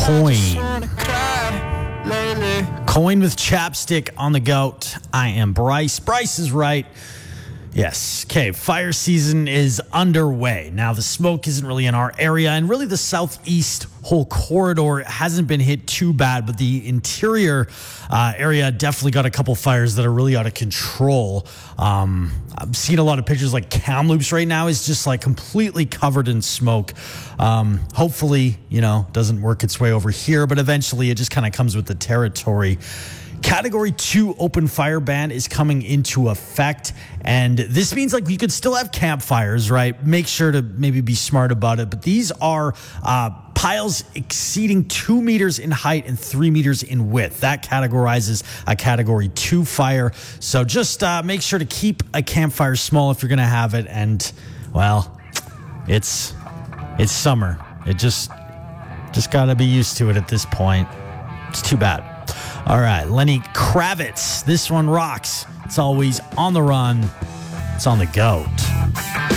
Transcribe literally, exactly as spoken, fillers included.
Coin. Coin with chapstick on the goat. I am Bryce. Bryce is right. Yes. Okay. Fire season is underway. Now, the smoke isn't really in our area, and really the southeast whole corridor hasn't been hit too bad, but the interior uh, area definitely got a couple fires that are really out of control. Um, I'm seeing a lot of pictures like Kamloops right now is just like completely covered in smoke. Um, hopefully, you know, doesn't work its way over here, but eventually it just kind of comes with the territory. Category two open fire ban is coming into effect, and this means like you could still have campfires, right? Make sure to maybe be smart about it, but these are uh, piles exceeding two meters in height and three meters in width. That categorizes a category two fire, so just uh, make sure to keep a campfire small if you're going to have it, and, well, it's, it's summer. It just, just got to be used to it at this point. It's too bad. All right, Lenny Kravitz. This one rocks. It's always on the run. It's on the goat.